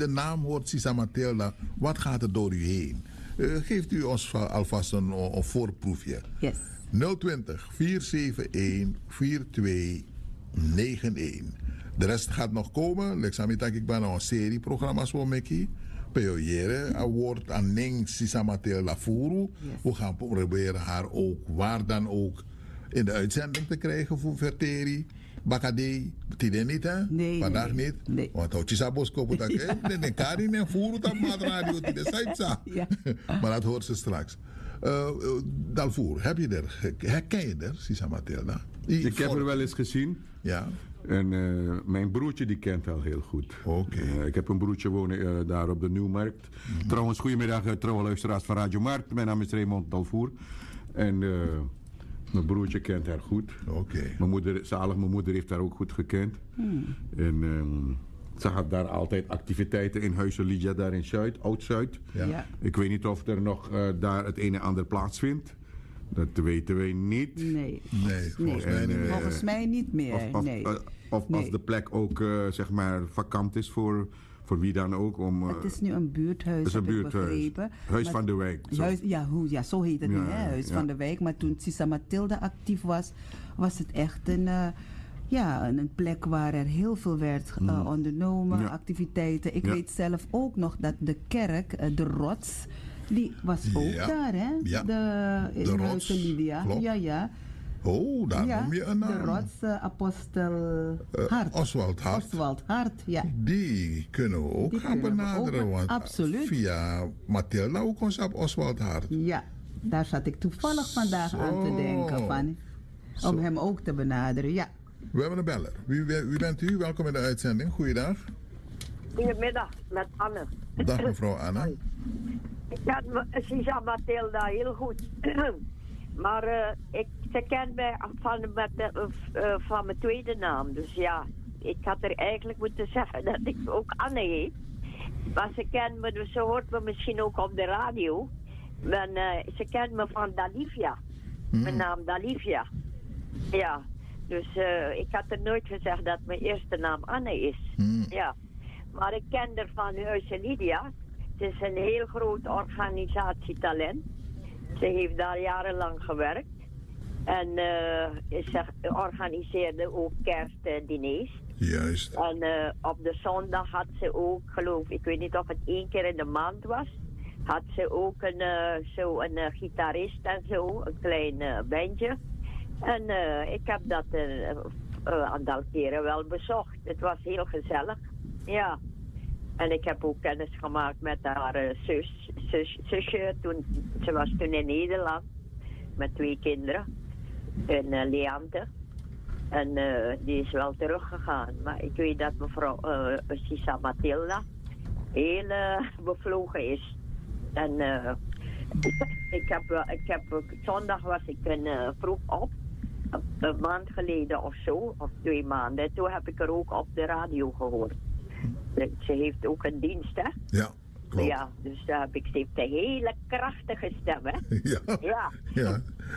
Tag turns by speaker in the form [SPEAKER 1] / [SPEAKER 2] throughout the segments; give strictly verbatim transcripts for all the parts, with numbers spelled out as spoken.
[SPEAKER 1] de naam hoort Sisa Matilda, wat gaat er door u heen? Uh, geeft u ons alvast een, een voorproefje.
[SPEAKER 2] Yes.
[SPEAKER 1] nul twintig, vier zeven een, vier twee negen een. De rest gaat nog komen. Ik zal ik ben een serie programma's voor Mickey. Peoyere, award aan Ning Sisa Matilda Furu. Yes. We gaan proberen haar ook, waar dan ook, in de uitzending te krijgen voor Verteri. Bakadei, tiden niet hè?
[SPEAKER 2] Nee,
[SPEAKER 1] vandaag
[SPEAKER 2] nee,
[SPEAKER 1] niet.
[SPEAKER 2] Nee.
[SPEAKER 1] Want hoe Chisa Bosco moet ik nee, nee, Karin en Furu dat maat radio tiden Saipsa. Maar dat hoort ze straks. Uh, uh, Dalvoer, heb je er, herken je er, Sisa Matilda?
[SPEAKER 3] I, ik heb haar wel eens gezien.
[SPEAKER 1] Ja.
[SPEAKER 3] En uh, mijn broertje die kent haar heel goed.
[SPEAKER 1] Oké. Okay.
[SPEAKER 3] Uh, ik heb een broertje wonen uh, daar op de Nieuwmarkt. Mm-hmm. Trouwens, goedemiddag, uh, trouwe luisteraars van Radio Markt. Mijn naam is Raymond Dalvoer. En uh, mijn broertje kent haar goed.
[SPEAKER 1] Oké. Okay.
[SPEAKER 3] Mijn moeder, zalig, mijn moeder heeft haar ook goed gekend. Mm. En um, ze had daar altijd activiteiten in Huizen Lydia, daar in Zuid, Oud-Zuid.
[SPEAKER 1] Ja. Ja.
[SPEAKER 3] Ik weet niet of er nog uh, daar het een en ander plaatsvindt. Dat weten wij niet.
[SPEAKER 2] Nee.
[SPEAKER 1] Nee, volgens,
[SPEAKER 2] nee.
[SPEAKER 1] Mij, niet
[SPEAKER 2] uh, volgens mij niet meer.
[SPEAKER 3] Of, of,
[SPEAKER 2] nee.
[SPEAKER 3] uh, of
[SPEAKER 2] nee.
[SPEAKER 3] als de plek ook uh, zeg maar vakant is voor, voor wie dan ook. Om, uh,
[SPEAKER 2] het is nu een buurthuis, het is een buurthuis.
[SPEAKER 3] Huis
[SPEAKER 2] maar,
[SPEAKER 3] van de wijk.
[SPEAKER 2] Huis, ja, hoe, ja, zo heet het
[SPEAKER 3] ja,
[SPEAKER 2] nu, hè? Huis
[SPEAKER 3] ja.
[SPEAKER 2] van de wijk. Maar toen Sisa Matilda actief was, was het echt een... Uh, Ja, een plek waar er heel veel werd uh, mm. ondernomen, ja. activiteiten. Ik ja. weet zelf ook nog dat de kerk, uh, de Rots, die was ook
[SPEAKER 1] ja.
[SPEAKER 2] daar, hè?
[SPEAKER 1] Ja.
[SPEAKER 2] De, in
[SPEAKER 1] de Rots,
[SPEAKER 2] Lydia.
[SPEAKER 1] klopt.
[SPEAKER 2] Ja, ja.
[SPEAKER 1] Oh, daar ja, noem je een naam.
[SPEAKER 2] De Rots, uh, apostel
[SPEAKER 1] uh,
[SPEAKER 2] Hart.
[SPEAKER 1] Oswald Hart.
[SPEAKER 2] Oswald Hart, ja.
[SPEAKER 1] Die kunnen we ook die gaan benaderen. Ook, want
[SPEAKER 2] absoluut.
[SPEAKER 1] Via Matilda ook ons op Oswald Hart.
[SPEAKER 2] Ja, daar zat ik toevallig vandaag Zo. aan te denken van. Zo. Om hem ook te benaderen, ja.
[SPEAKER 1] We hebben een beller. Wie, wie, wie bent u? Welkom in de uitzending. Goeiedag.
[SPEAKER 4] Goedemiddag, met Anne.
[SPEAKER 1] Dag mevrouw Anne.
[SPEAKER 4] Ik ken Sisa Matilda heel goed. maar uh, ik, ze kent mij van, met de, uh, van mijn tweede naam. Dus ja, ik had er eigenlijk moeten zeggen dat ik ook Anne heet. Maar ze kent me, dus ze hoort me misschien ook op de radio. Maar, uh, ze kent me van Dalivia. Hmm. Mijn naam Dalivia. Ja. Dus uh, ik had er nooit gezegd dat mijn eerste naam Anne is. Hmm. Ja. Maar ik ken er van Huizen Lydia. Het is een heel groot organisatietalent. Ze heeft daar jarenlang gewerkt. En uh, ze organiseerde ook kerstdiners.
[SPEAKER 1] Juist.
[SPEAKER 4] En uh, op de zondag had ze ook, geloof ik, weet niet of het één keer in de maand was, had ze ook een, uh, zo een uh, gitarist en zo, een klein uh, bandje. En uh, ik heb dat een uh, uh, aantal keren wel bezocht. Het was heel gezellig. Ja. En ik heb ook kennis gemaakt met haar uh, zus, zus, zusje. Toen, ze was toen in Nederland. Met twee kinderen. En uh, Leante. En uh, die is wel teruggegaan. Maar ik weet dat mevrouw uh, Sisa Matilda heel uh, bevlogen is. En uh, ik heb, uh, ik heb, zondag was ik een uh, vroeg op. Een maand geleden of zo, of twee maanden. Toen heb ik er ook op de radio gehoord. Ze heeft ook een dienst, hè?
[SPEAKER 1] Ja, klopt.
[SPEAKER 4] Ja, dus daar heb ik, ze heeft een hele krachtige stem, hè?
[SPEAKER 1] Ja.
[SPEAKER 4] Ja.
[SPEAKER 1] ja.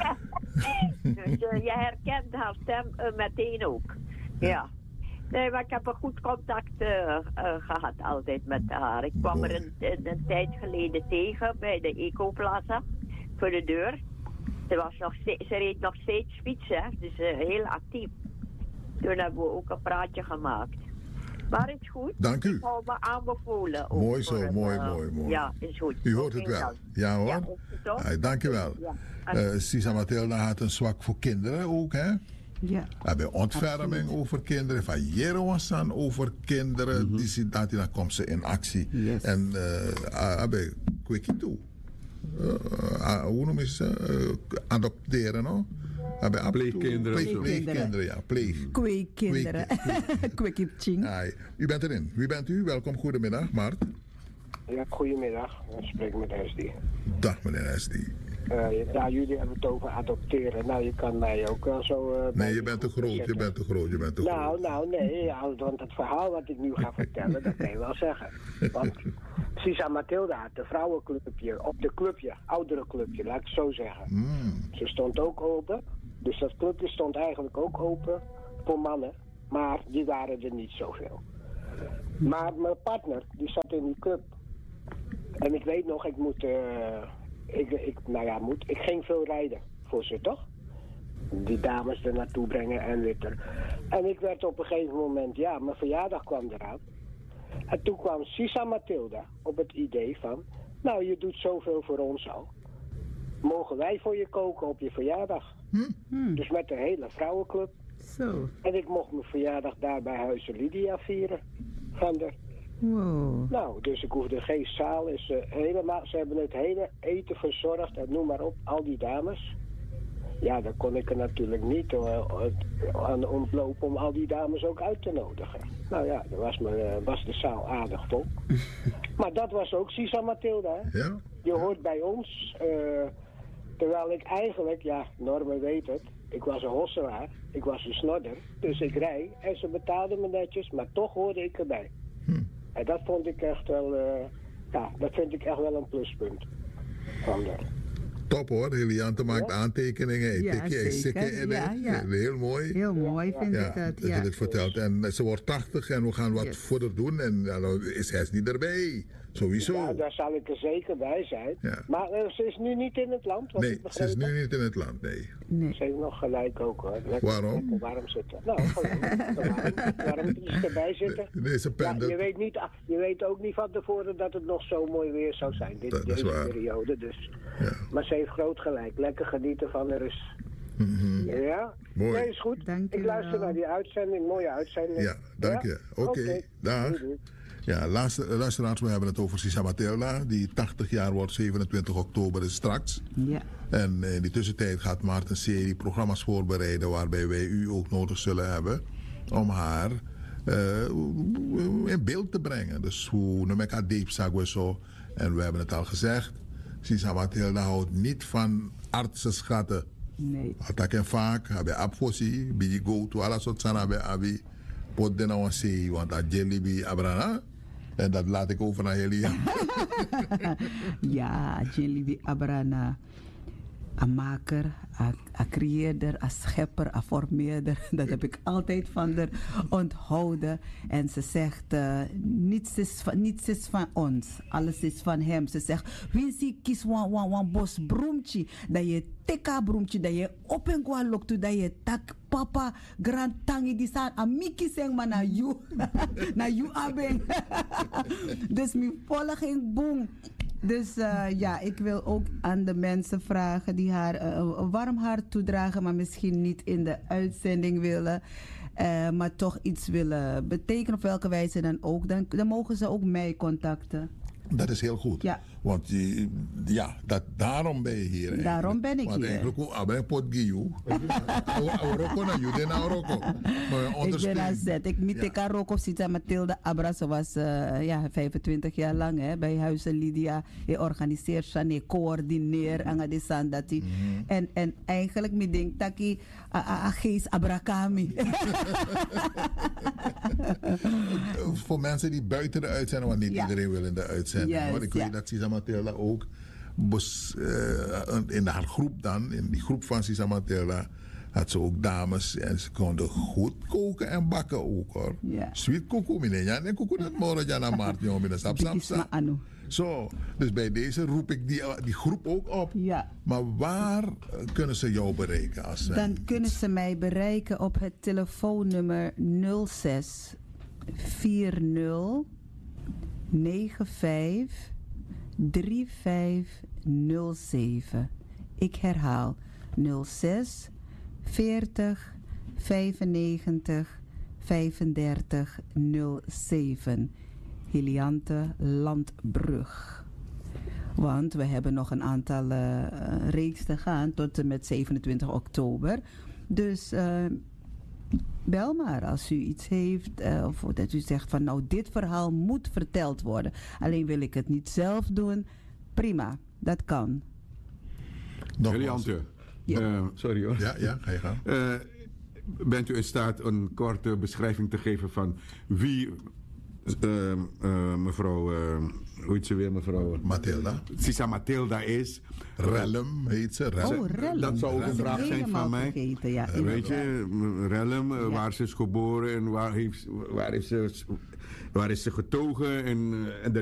[SPEAKER 4] Dus uh, je herkent haar stem uh, meteen ook. Ja. ja. Nee, maar ik heb een goed contact uh, uh, gehad altijd met haar. Ik kwam Mooi. er een, een, een tijd geleden tegen bij de Ecoplaza voor de deur. Ze, was nog steeds, ze reed nog steeds fietsen, dus uh, heel actief. Toen hebben we ook een praatje gemaakt. Maar het is goed.
[SPEAKER 1] Dank u.
[SPEAKER 4] Ik hou me aanbevolen.
[SPEAKER 1] Mooi zo,
[SPEAKER 4] het,
[SPEAKER 1] mooi,
[SPEAKER 4] uh,
[SPEAKER 1] mooi, mooi.
[SPEAKER 4] Ja, is goed.
[SPEAKER 1] U hoort het wel.
[SPEAKER 4] Dan.
[SPEAKER 1] Ja hoor.
[SPEAKER 4] Ja, het
[SPEAKER 1] ah, dank u wel. Ja. Uh, Sisa Matilda had een zwak voor kinderen ook, hè?
[SPEAKER 2] Ja.
[SPEAKER 1] We hebben ontferming Absoluut. over kinderen, van Jeroen over kinderen. Mm-hmm. Die ziet dat, dan komt ze in actie.
[SPEAKER 2] Yes.
[SPEAKER 1] En hebben uh, kwikkie toe. Uh, uh, hoe noem je ze? Uh, adopteren, no?
[SPEAKER 3] Pleegkinderen.
[SPEAKER 1] Pleeg, pleegkinderen, ja. Pleeg.
[SPEAKER 2] Kweekkinderen. Kwikkie ching.
[SPEAKER 1] U bent erin. Wie bent u? Welkom, goedemiddag, Mart.
[SPEAKER 5] Ja, goedemiddag. Ik spreek met S D.
[SPEAKER 1] Dag, meneer S D.
[SPEAKER 5] Uh, ja, jullie hebben het over adopteren. Nou, je kan mij ook wel zo... Uh,
[SPEAKER 1] nee, je bent te groot, je bent te groot, je bent te
[SPEAKER 5] nou,
[SPEAKER 1] groot.
[SPEAKER 5] Nou, nee, ja, want het verhaal wat ik nu ga vertellen, dat kan je wel zeggen. Want Sisa Matilda had een vrouwenclubje, op de clubje, oudere clubje, laat ik het zo zeggen.
[SPEAKER 1] Mm.
[SPEAKER 5] Ze stond ook open, dus dat clubje stond eigenlijk ook open voor mannen, maar die waren er niet zoveel. Maar mijn partner, die zat in die club. En ik weet nog, ik moet, uh, ik, ik, nou ja, moet, ik ging veel rijden voor ze, toch? Die dames er naartoe brengen en weet er. En ik werd op een gegeven moment, ja, mijn verjaardag kwam eraan. En toen kwam Sisa Mathilda op het idee van, nou, je doet zoveel voor ons al. Mogen wij voor je koken op je verjaardag?
[SPEAKER 2] Hmm.
[SPEAKER 5] Dus met de hele vrouwenclub.
[SPEAKER 2] Zo.
[SPEAKER 5] En ik mocht mijn verjaardag daar bij Huizen Lydia vieren. Van de...
[SPEAKER 2] Wow.
[SPEAKER 5] Nou, dus ik hoefde geen zaal. Is, uh, helemaal, ze hebben het hele eten verzorgd en noem maar op, al die dames. Ja, dan kon ik er natuurlijk niet uh, aan ontlopen om al die dames ook uit te nodigen. Nou ja, dan was, me, uh, was de zaal aardig vol. Maar dat was ook Sisa Mathilda, hè?
[SPEAKER 1] Ja?
[SPEAKER 5] Je hoort bij ons, uh, terwijl ik eigenlijk, ja, Normen weet het, ik was een hosselaar, ik was een snodder, dus ik rij en ze betaalden me netjes, maar toch hoorde ik erbij.
[SPEAKER 1] Hm.
[SPEAKER 5] En dat vond ik echt wel, uh, ja, dat vind ik echt wel een pluspunt van de...
[SPEAKER 1] Top hoor, Heliante maakt
[SPEAKER 5] Ja.
[SPEAKER 1] aantekeningen. Hij
[SPEAKER 2] Ja,
[SPEAKER 1] tikje, hij
[SPEAKER 2] zeker.
[SPEAKER 1] sikke in
[SPEAKER 2] Ja,
[SPEAKER 1] het.
[SPEAKER 2] ja.
[SPEAKER 1] Heel mooi.
[SPEAKER 2] Heel mooi
[SPEAKER 5] Ja,
[SPEAKER 2] vind
[SPEAKER 1] Ja,
[SPEAKER 2] ik dat.
[SPEAKER 1] dat
[SPEAKER 2] Ja.
[SPEAKER 1] je dit vertelt. En ze wordt tachtig en we gaan wat
[SPEAKER 2] Yes.
[SPEAKER 1] voor haar doen. En ja, dan is hij niet erbij. Sowieso.
[SPEAKER 5] Ja, daar zal ik er zeker bij zijn.
[SPEAKER 1] Ja.
[SPEAKER 5] Maar uh, ze is nu niet in het land, wat
[SPEAKER 1] Nee,
[SPEAKER 5] ik
[SPEAKER 1] ze is
[SPEAKER 5] begrepen.
[SPEAKER 1] nu niet in het land, nee.
[SPEAKER 2] Nee.
[SPEAKER 5] Ze heeft nog gelijk ook hoor. Lekker,
[SPEAKER 1] Waarom?
[SPEAKER 5] Lekker warm zitten. Nou, gewoon. waarom, waarom moet je erbij zitten?
[SPEAKER 1] Nee, ze
[SPEAKER 5] Ja,
[SPEAKER 1] pendelt.
[SPEAKER 5] je, weet niet, je weet ook niet van tevoren dat het nog zo mooi weer zou zijn, dit,
[SPEAKER 1] Dat is
[SPEAKER 5] deze
[SPEAKER 1] waar.
[SPEAKER 5] periode. Dus.
[SPEAKER 1] Ja.
[SPEAKER 5] Maar ze heeft groot gelijk. Lekker genieten van de rust.
[SPEAKER 1] Mhm.
[SPEAKER 5] Ja?
[SPEAKER 1] Mooi.
[SPEAKER 5] Nee, is goed.
[SPEAKER 2] Dank je
[SPEAKER 5] ik luister
[SPEAKER 2] wel.
[SPEAKER 5] naar die uitzending. Mooie uitzending.
[SPEAKER 1] Ja, dank je. Oké, dag.
[SPEAKER 5] Doei, doei.
[SPEAKER 1] Ja, luister, luisteraars, we hebben het over Sisa Mathilda, die tachtig jaar wordt, zevenentwintig oktober is straks.
[SPEAKER 2] Ja.
[SPEAKER 1] En in die tussentijd gaat Maarten een serie programma's voorbereiden waarbij wij u ook nodig zullen hebben om haar uh, in beeld te brengen. Dus hoe noem ik haar diep we zo. En we hebben het al gezegd, Sisa Mathilda houdt niet van artsenschatten.
[SPEAKER 2] Nee.
[SPEAKER 1] Attack en vaak, hebben apfosi, bij go to alle soort sana bij abi. Pot de nou een want dat jelly bij abrana. En dat laat ik over naar jullie.
[SPEAKER 2] Ja, Jelly Abrana. Een maker, een creëerder, een schepper, een formeerder. Dat heb ik altijd van haar onthouden. En ze zegt, uh, niets, is van, niets is van ons. Alles is van hem. Ze zegt, wie zie kies wan wan wan bos broemtje. Dat je teka broemtje, dat je op en kwa lok toe, dat je tak papa grand tangi die staan. Amiki zeg maar naar you. Naar you abeng. Dus mijn volging boom. Dus uh, ja, ik wil ook aan de mensen vragen die haar uh, een warm hart toedragen, maar misschien niet in de uitzending willen, uh, maar toch iets willen betekenen op welke wijze dan ook. Dan, dan mogen ze ook mij contacten.
[SPEAKER 1] Dat is heel goed.
[SPEAKER 2] Ja.
[SPEAKER 1] Want die, ja, dat, daarom ben je hier. Eigenlijk.
[SPEAKER 2] Daarom ben ik
[SPEAKER 1] Want
[SPEAKER 2] hier.
[SPEAKER 1] eigenlijk ook ah, ben je pot giyu. Oroko na you, den Oroko.
[SPEAKER 2] Ik ben aan zet. Ik meet ik aan Roko Sita Mathilda Abra. Ze was uh, ja, vijfentwintig jaar lang hè, bij Huizen Lydia. Je organiseert, je coördineert aan de sandati. Mm-hmm. En, en eigenlijk me denk dat ik a geest Abrakami.
[SPEAKER 1] Voor mensen die buiten de uitzending, want niet ja. iedereen wil in de uitzending.
[SPEAKER 2] Juist,
[SPEAKER 1] hoor. Ik
[SPEAKER 2] ja.
[SPEAKER 1] weet dat Sisa Mathilda ook bos, uh, in haar groep dan, in die groep van Sisa Mathilda, had ze ook dames en ze konden goed koken en bakken ook hoor.
[SPEAKER 2] Ja.
[SPEAKER 1] Sweet koeko, meneer. Ja, nee, koeko dat morgen ja naar Maart, jongen, binnen sap, sap, sap. Zo, dus bij deze roep ik die, die groep ook op.
[SPEAKER 2] Ja.
[SPEAKER 1] Maar waar kunnen ze jou bereiken? Als
[SPEAKER 2] Dan kunnen ze mij bereiken op het telefoonnummer nul zes vier nul negen vijf drie vijf nul zeven. Ik herhaal nul zes veertig vijfennegentig vijfendertig nul zeven. Heliante Landbrug. Want we hebben nog een aantal uh, reeks te gaan tot en met zevenentwintig oktober. Dus uh, bel maar als u iets heeft uh, of dat u zegt van nou dit verhaal moet verteld worden. Alleen wil ik het niet zelf doen. Prima, dat kan.
[SPEAKER 3] Heliante.
[SPEAKER 2] Ja.
[SPEAKER 3] Uh, sorry hoor.
[SPEAKER 1] Ja, ja, ga je gaan.
[SPEAKER 3] Uh, bent u in staat een korte beschrijving te geven van wie uh, uh, mevrouw, uh, hoe heet ze weer, mevrouw?
[SPEAKER 1] Mathilda.
[SPEAKER 3] Sisa Mathilda is.
[SPEAKER 1] Rellum heet ze. Rellum.
[SPEAKER 2] Oh, Rellum.
[SPEAKER 3] Dat zou ook een
[SPEAKER 2] Dat
[SPEAKER 3] vraag
[SPEAKER 2] is
[SPEAKER 3] zijn
[SPEAKER 2] helemaal
[SPEAKER 3] van mij.
[SPEAKER 2] vergeten, ja,
[SPEAKER 3] Uh, weet je, Rellum, uh,
[SPEAKER 2] Ja.
[SPEAKER 3] waar ze is geboren en waar, heeft, waar, heeft ze, waar is ze getogen en, uh, en de